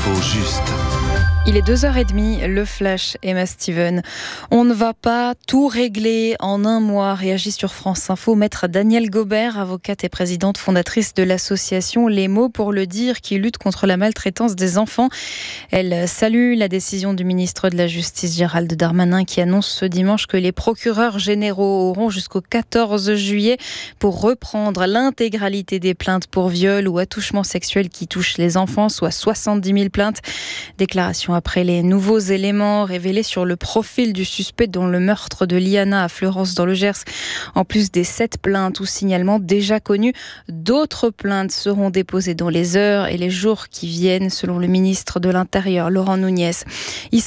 l'info juste. Il est 2h30, le flash, Emma Steven. On ne va pas tout régler en un mois, réagit sur France Info maître Danielle Gobert, avocate et présidente fondatrice de l'association Les Mots pour le dire, qui lutte contre la maltraitance des enfants. Elle salue la décision du ministre de la Justice Gérald Darmanin qui annonce ce dimanche que les procureurs généraux auront jusqu'au 14 juillet pour reprendre l'intégralité des plaintes pour viol ou attouchement sexuel qui touchent les enfants, soit 70 000 plaintes. Déclaration après les nouveaux éléments révélés sur le profil du suspect dont le meurtre de Liana à Fleurance dans le Gers. En plus des 7 plaintes ou signalements déjà connus, d'autres plaintes seront déposées dans les heures et les jours qui viennent, selon le ministre de l'Intérieur, Laurent Nunez.